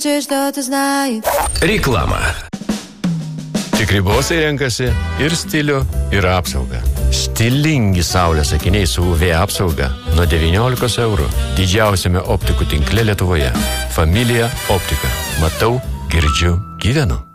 Reklama. Tikri bosai renkasi ir stilių, ir apsaugą. Stilingi saulės akiniai su UV apsauga nuo 19 eurų. Didžiausiame optikų tinkle Lietuvoje. Familija optika. Matau, girdžiu, gyvenu.